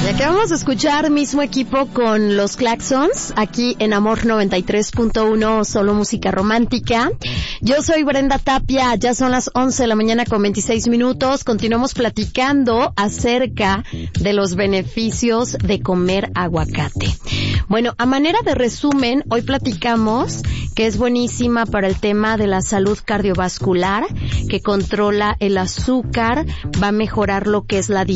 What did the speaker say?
Ya que vamos a escuchar mismo equipo con los Claxons, aquí en Amor 93.1, solo música romántica. Yo soy Brenda Tapia, ya son las 11 de la mañana con 26 minutos. Continuamos platicando acerca de los beneficios de comer aguacate. Bueno, a manera de resumen, hoy platicamos que es buenísima para el tema de la salud cardiovascular, que controla el azúcar, va a mejorar lo que es la